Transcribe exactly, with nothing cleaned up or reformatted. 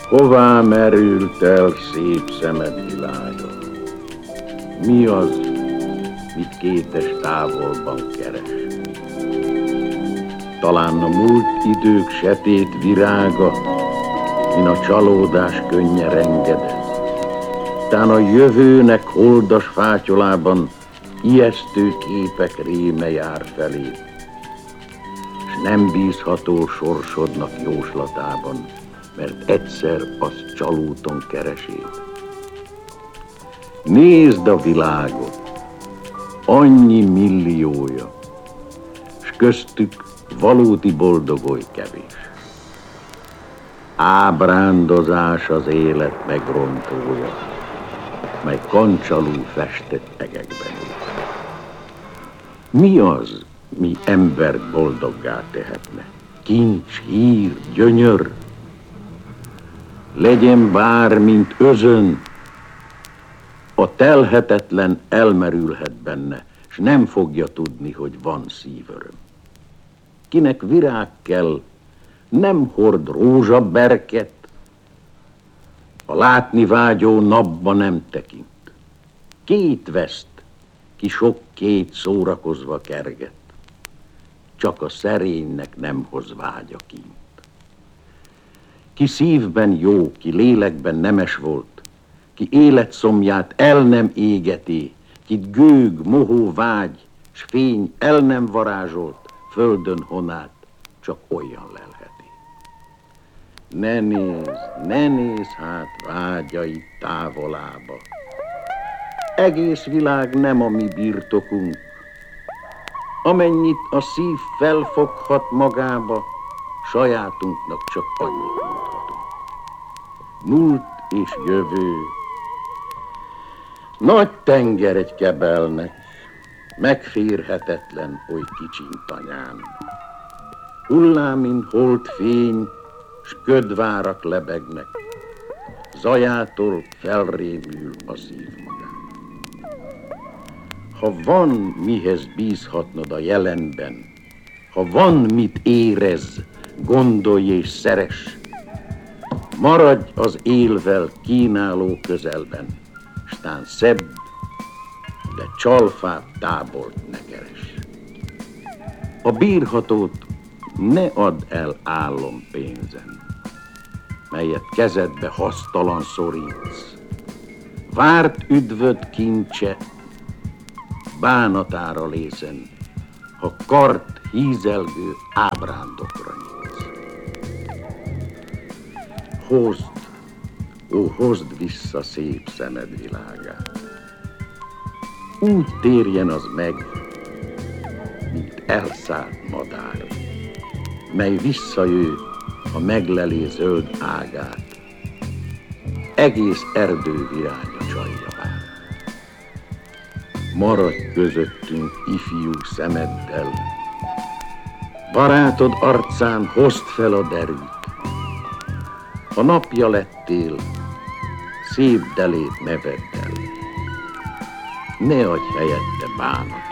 Hová merült el szép szemed világa? Mi az, mit kétes távolban keres? Talán a múlt idők setét virága, min a csalódás könnye rengedez. Tán a jövőnek holdas fátyolában ijesztő képek réme jár felé, s nem bízható sorsodnak jóslatában, mert egyszer azt csalóton kereséd. Nézd a világot, annyi milliója, s köztük valódi boldogolj kevés. Ábrándozás az élet megrontója, mely kancsalú festett egekben él. Mi az, mi embert boldoggá tehetne? Kincs, hír, gyönyör? Legyen bár, mint özön, a telhetetlen elmerülhet benne, s nem fogja tudni, hogy van szívöröm. Kinek virág kell, nem hord rózsaberket, a látni vágyó napba nem tekint. Két veszt, ki sok két szórakozva kerget, csak a szerénynek nem hoz vágya kint. Ki szívben jó, ki lélekben nemes volt, ki életszomját el nem égeti, kit gőg, mohó vágy, s fény el nem varázsolt, földön honát csak olyan lelheti. Ne nézz, ne nézz hát vágyai távolába. Egész világ nem a mi birtokunk. Amennyit a szív felfoghat magába, sajátunknak csak annyit mondhatunk. Múlt és jövő, nagy tenger egy kebelnek, megférhetetlen oly kicsiny tanyán. Hullámin holt fény, s ködvárak lebegnek, zajától felrémül a szív magán. Ha van mihez bízhatnod a jelenben, ha van mit érez, gondolj és szeres, maradj az élvel kínáló közelben, s tán szebb, de csalfább tábort ne keres. A bírhatót ne add el álompénzen, melyet kezedbe hasztalan szorítsz. Várt üdvöd kincse, bánatára lészen, ha kart hízelgő ábrándokra nyitsz. Hozd, ó, hozd vissza szép szemed világát. Úgy térjen az meg, mint elszállt madár, mely visszajöjj, ha megleli zöld ágát. Egész erdő virága csalja vár. Maradj közöttünk ifjú szemeddel, barátod arcán hozd fel a derűt. Ha napja lettél, szép delét neveddel, ne adj helyette bánat.